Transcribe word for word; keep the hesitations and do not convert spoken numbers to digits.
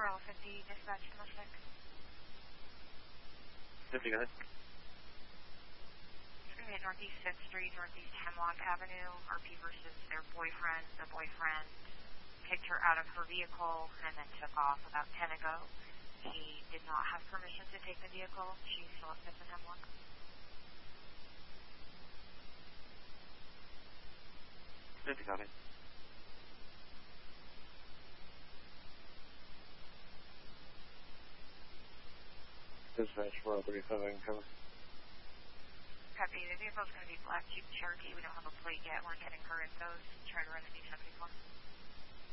Bravo fifty, dispatch domestic. fifty, go ahead. It's going to be at Northeast fifth Street, Northeast Hemlock Avenue. R P versus their boyfriend. The boyfriend kicked her out of her vehicle and then took off about ten ago. He did not have permission to take the vehicle. She's still at fifth and Hemlock. fifty, copy. Dispatch four oh three five, I can cover. Copy. The vehicle's going to be black Jeep Cherokee. We don't have a plate yet. We're getting her infos. Try to run a D seventy-four.